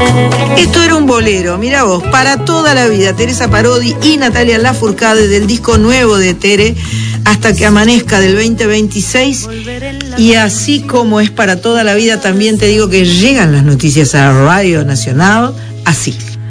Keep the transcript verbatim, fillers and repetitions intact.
Esto era un bolero, mira vos, para toda la vida, Teresa Parodi y Natalia Lafourcade del disco nuevo de Tere, Hasta que amanezca del veinte veintiséis. Y así como es para toda la vida, también te digo que llegan las noticias a Radio Nacional así.